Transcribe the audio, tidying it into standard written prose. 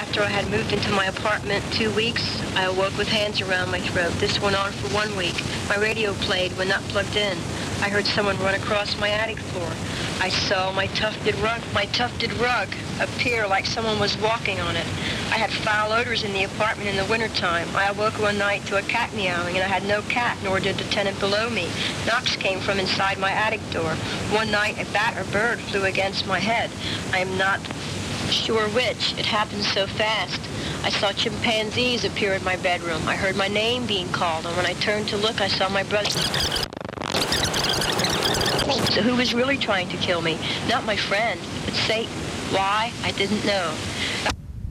After I had moved into my apartment 2 weeks, I awoke with hands around my throat. This went on for 1 week. My radio played when not plugged in. I heard someone run across my attic floor. I saw my tufted rug appear like someone was walking on it. I had foul odors in the apartment in the wintertime. I awoke one night to a cat meowing, and I had no cat, nor did the tenant below me. Knocks came from inside my attic door. One night, a bat or bird flew against my head. I am not sure which. It happened so fast. I saw chimpanzees appear in my bedroom. I heard my name being called, and when I turned to look, I saw my brother. So who was really trying to kill me? Not my friend, but Satan. Why? I didn't know.